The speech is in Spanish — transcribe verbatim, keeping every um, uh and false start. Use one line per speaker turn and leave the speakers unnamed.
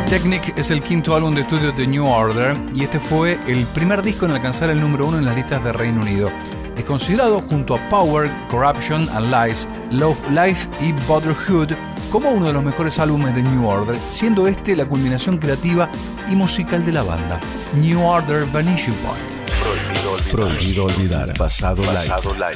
Technic es el quinto álbum de estudio de New Order y este fue el primer disco en alcanzar el número uno en las listas de Reino Unido. Es considerado junto a Power, Corruption and Lies, Love, Life y Brotherhood como uno de los mejores álbumes de New Order, siendo este la culminación creativa y musical de la banda. New Order Vanishing Point.
Prohibido olvidar. Prohibido olvidar. Pasado, Pasado live. live.